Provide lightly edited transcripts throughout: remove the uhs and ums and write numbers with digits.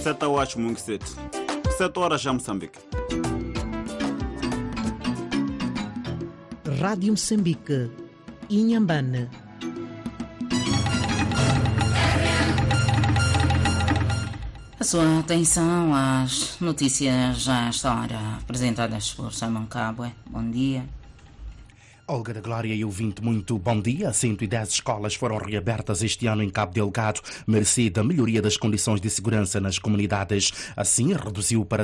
7 horas Mungset, 7 horas já Moçambique. Rádio Moçambique, Inhambane. A sua atenção às notícias já a esta hora, apresentadas por Simon Cabwe. Bom dia. Olga da Glória e ouvinte, muito bom dia. 110 escolas foram reabertas este ano em Cabo Delgado, mercê da melhoria das condições de segurança nas comunidades. Assim, reduziu para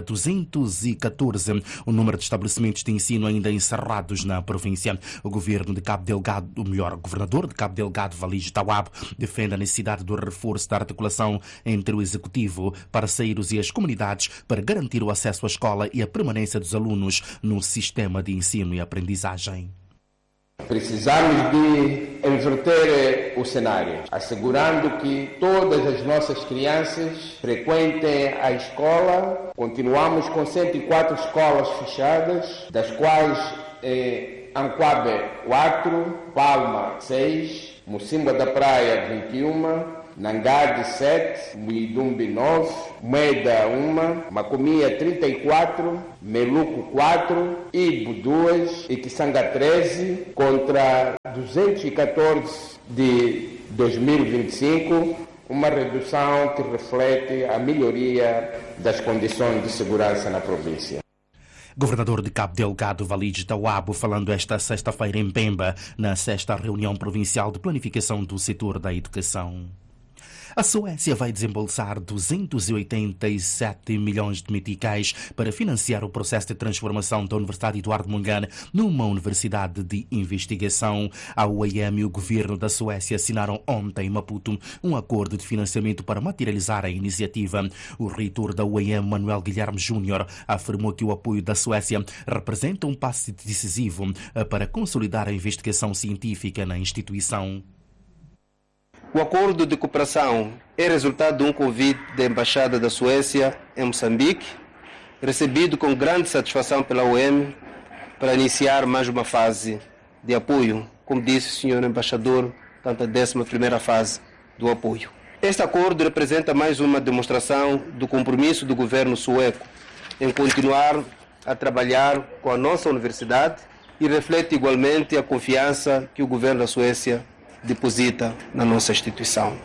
214 o número de estabelecimentos de ensino ainda encerrados na província. O governo de Cabo Delgado, o governador de Cabo Delgado, Valige Tawab, defende a necessidade do reforço da articulação entre o executivo, parceiros e as comunidades para garantir o acesso à escola e a permanência dos alunos no sistema de ensino e aprendizagem. Precisamos de inverter o cenário, assegurando que todas as nossas crianças frequentem a escola. Continuamos com 104 escolas fechadas, das quais Anquabe 4, Palma 6, Mocimba da Praia 21, Nangade 7, Muidumbi 9, Moeda 1, Macomia 34, Meluco 4, Ibo 2 e Kisanga 13, contra 214 de 2025, uma redução que reflete a melhoria das condições de segurança na província. Governador de Cabo Delgado, Valige Tawabo, falando esta sexta-feira em Pemba, na 6ª reunião provincial de planificação do setor da educação. A Suécia vai desembolsar 287 milhões de meticais para financiar o processo de transformação da Universidade Eduardo Mondlane numa universidade de investigação. A UEM e o governo da Suécia assinaram ontem em Maputo um acordo de financiamento para materializar a iniciativa. O reitor da UEM, Manuel Guilherme Júnior, afirmou que o apoio da Suécia representa um passo decisivo para consolidar a investigação científica na instituição. O acordo de cooperação é resultado de um convite da Embaixada da Suécia em Moçambique, recebido com grande satisfação pela UEM para iniciar mais uma fase de apoio, como disse o senhor embaixador, tanto a 11ª fase do apoio. Este acordo representa mais uma demonstração do compromisso do governo sueco em continuar a trabalhar com a nossa universidade e reflete igualmente a confiança que o governo da Suécia deposita na nossa instituição.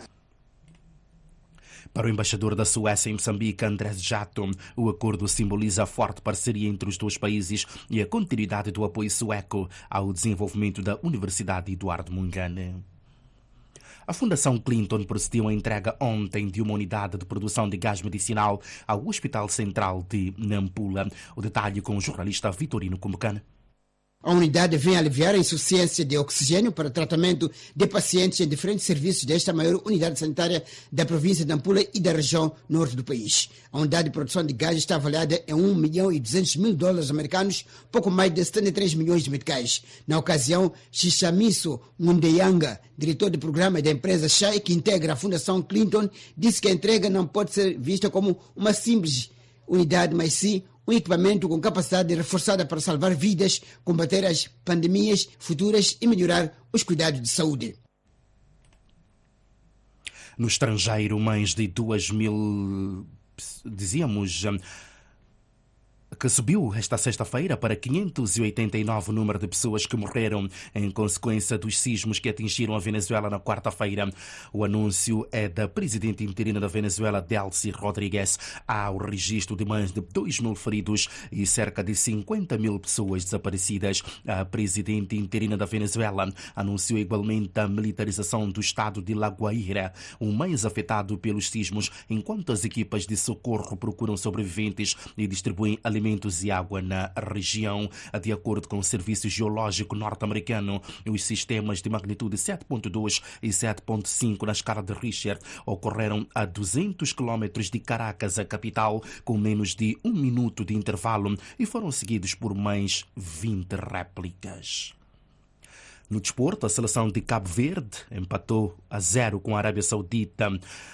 Para o embaixador da Suécia em Moçambique, Andrés Jato, o acordo simboliza a forte parceria entre os dois países e a continuidade do apoio sueco ao desenvolvimento da Universidade Eduardo Mondlane. A Fundação Clinton procedeu à entrega ontem de uma unidade de produção de gás medicinal ao Hospital Central de Nampula. O detalhe com o jornalista Vitorino Kumbucana. A unidade vem aliviar a insuficiência de oxigênio para tratamento de pacientes em diferentes serviços desta maior unidade sanitária da província de Nampula e da região norte do país. A unidade de produção de gás está avaliada em $1.200.000 americanos, pouco mais de 73 milhões de meticais. Na ocasião, Xixamiso Mundeyanga, diretor de programa da empresa Shai, que integra a Fundação Clinton, disse que a entrega não pode ser vista como uma simples unidade, mas sim um equipamento com capacidade reforçada para salvar vidas, combater as pandemias futuras e melhorar os cuidados de saúde. No estrangeiro, mais de 2.000, que subiu esta sexta-feira para 589 o número de pessoas que morreram em consequência dos sismos que atingiram a Venezuela na quarta-feira. O anúncio é da presidente interina da Venezuela, Delcy Rodrigues. Há o registro de mais de 2.000 feridos e cerca de 50.000 pessoas desaparecidas. A presidente interina da Venezuela anunciou igualmente a militarização do estado de La Guaira, o mais afetado pelos sismos, enquanto as equipas de socorro procuram sobreviventes e distribuem alimentos e água na região. De acordo com o Serviço Geológico norte-americano, os sistemas de magnitude 7.2 e 7.5 na escala de Richter ocorreram a 200 quilómetros de Caracas, a capital, com menos de 1 minuto de intervalo e foram seguidos por mais 20 réplicas. No desporto, a seleção de Cabo Verde empatou a 0 com a Arábia Saudita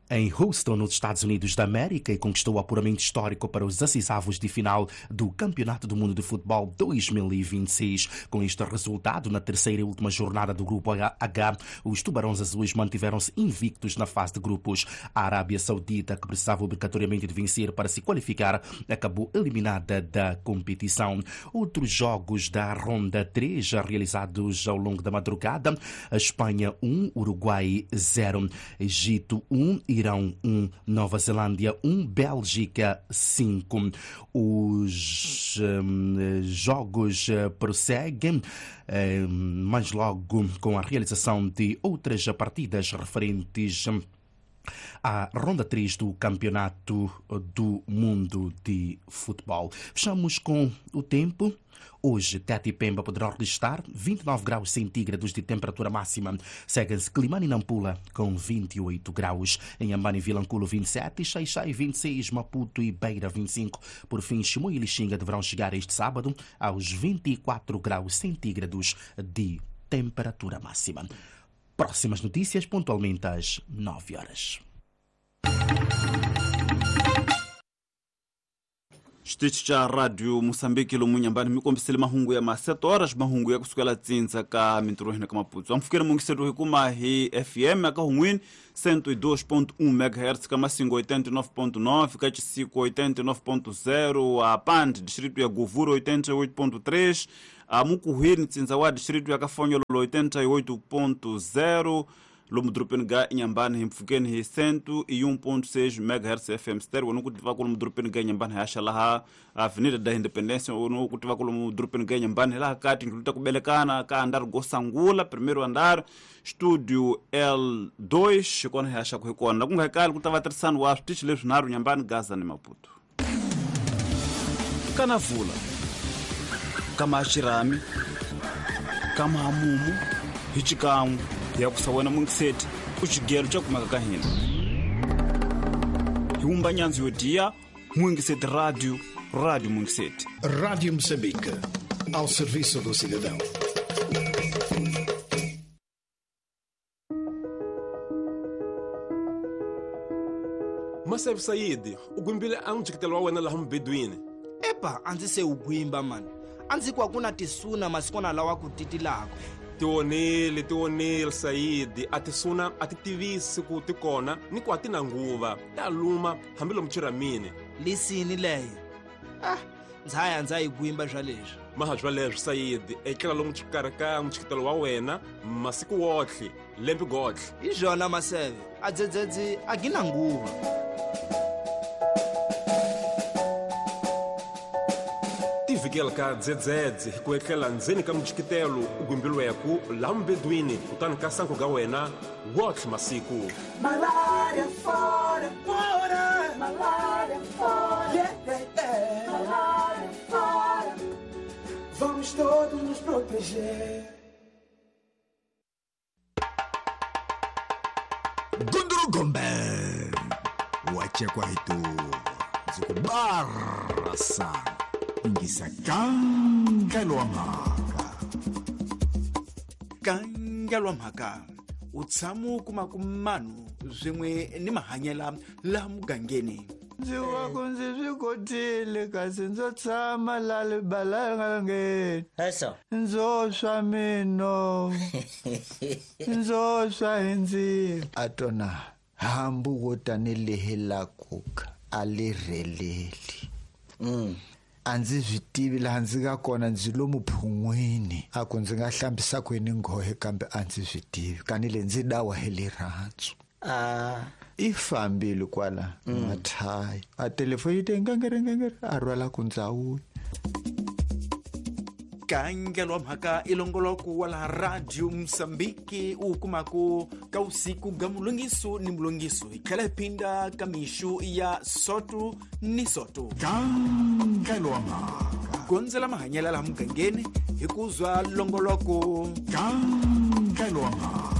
em Houston, nos Estados Unidos da América, e conquistou o apuramento histórico para os decisivos de final do Campeonato do Mundo de Futebol 2026. Com este resultado, na terceira e última jornada do Grupo H, os Tubarões Azuis mantiveram-se invictos na fase de grupos. A Arábia Saudita, que precisava obrigatoriamente de vencer para se qualificar, acabou eliminada da competição. Outros jogos da Ronda 3, realizados ao longo da madrugada: a Espanha 1, Uruguai 0, Egito 1, Irão 1, Nova Zelândia 1, Bélgica 5. Os jogos prosseguem, mas logo com a realização de outras partidas referentes à Ronda 3 do Campeonato do Mundo de Futebol. Fechamos com o tempo. Hoje, Tete e Pemba poderão registrar 29 graus centígrados de temperatura máxima. Seguem-se Climane e Nampula com 28 graus. Em Ambane e Vilanculo, 27, Xai-Xai 26, Maputo e Beira 25. Por fim, Chimoio e Lixinga deverão chegar este sábado aos 24 graus centígrados de temperatura máxima. Próximas notícias, pontualmente às 9 horas. Xitichi cha Radio Moçambique Lomunhambani mikombisele mahungu ya 7 horas mahungu ya kusukela tsinza ka minturuhina ka Maputo. Amfikira mungisedu hikuma hi FM aka hungwini 102.1 MHz kama singo 89.9 kachisiku 89.0 a Pand distrito ya Guvuro 88.3 a Mukuhini tsinza wa distrito ya Kafonyolo 88.0 Lomudrupin ga Inhambane himfukeni hi 101.6 MHz FM stereo nukutiva ku Lomudrupin ga Inhambane hashala Avenida da Independência nukutiva ku Lomudrupin ga Inhambane la kati nguluta kubelekana ka andar Gosangula primeiro andar estúdio L2 kona hasha kuhikona kungakali kutava tersano wa stitch lesionário Inhambane Gaza ni Maputo Kanavula kama Shirami kama Hamumu hichikamu ya kusawena mungiseti kuchigero cha kumaka hina hiumba nyanzi yodia mungiseti rádio mungiseti Rádio Moçambique, ao serviço do cidadão. Masef Said, ugumbile anjikitelwa wena lahum beduine. Epa, anzi se ugwimba man. Anzi kwa kuna tisuna masikona lawa kutiti lako. Tionele Said, atisuna atitivisi kutikona ni kwa atina nguva ya luma hambilo mchiramine. Lisini leye. Nzaya nzaya igwimba jalejo. Mahajwalejo Said, ekela lo mchikaraka mchikitelwa wena masiku wotle, lempi gotle. Ijona maseve, adzedzedzi agina nguva. Tivikela ka dzedzedze kuekela nzeni ka mchikitelo ugumbilo yaku lambeduini utani ka sanko ga wena wotle masiku. Malaria fora, fora, malaria fora, yeah, yeah, yeah. Malaria fora, vamos todos nos proteger. Gundurugombe wachekwa hitu zikubarasa ingisa kangalwa mhaka utsamu kumakumanu zvimwe ni mahanyela la mugangeni ndzi wako ndzi swi kotile kasi ndzo tshama la libalangangeni ndzoswa mino ndzoswa hi ndzilo atona hambu wo tanilehela kuka a li releli a ndzi swi tivi laha ndzi nga kona ndzi lo muphun'wini a ku ndzi nga hlambisa kweni nghohe kambe a ndzi swi tivi kanile ndzi dawa hi liratsu i fambile kwala mathayi a telefoni yi te ngangere a rhwala ku ndzawuyi kangelwa mhaka ilongoloko wala Radio Moçambique ukumaku ka usiku ga mulungiso ni mulungiso ikhala pinda kamishu ya sotu ni sotu kangelwa mhaka gonzela mahanyela la mugangeni hikuzwa longoloko kangelwa mhaka